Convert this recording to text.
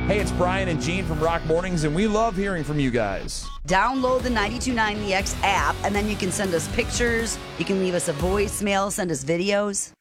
Hey, it's Brian and Gene from Rock Mornings, and we love hearing from you guys. Download the 92.9 The X app, and then you can send us pictures. You can leave us a voicemail, send us videos.